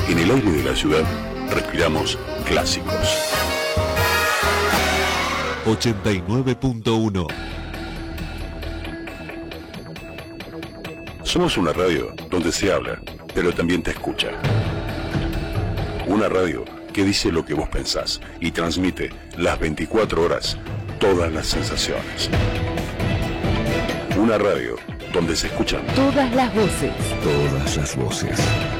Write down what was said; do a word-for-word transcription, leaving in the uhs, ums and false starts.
En el aire de la ciudad respiramos clásicos. ochenta y nueve punto uno. Somos una radio donde se habla, pero también te escucha. Una radio que dice lo que vos pensás y transmite las veinticuatro horas todas las sensaciones. Una radio donde se escuchan todas las voces. Todas las voces.